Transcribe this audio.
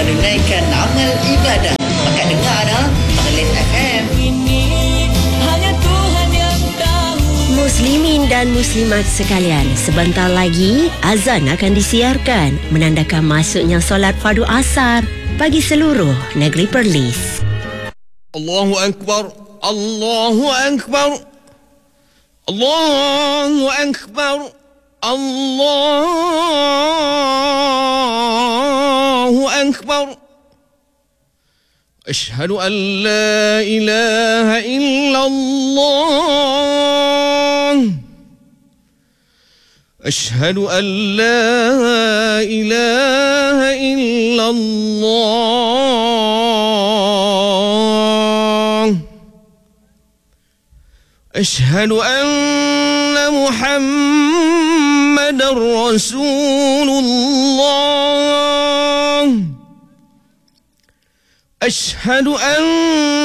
menunaikan amal ibadah. Maka dengar dah Perlis FM. Ini hanya Tuhan yang tahu. Muslimin dan muslimat sekalian, sebentar lagi azan akan disiarkan menandakan masuknya solat fardu asar bagi seluruh negeri Perlis. Allahu Akbar, Allahu Akbar, Allahu Akbar, Allahu Akbar. Ashhadu an la ilaha illallah. Ashhadu an la ilaha illallah. Ashhadu anna Muhammadar Rasulullah. أشهد أن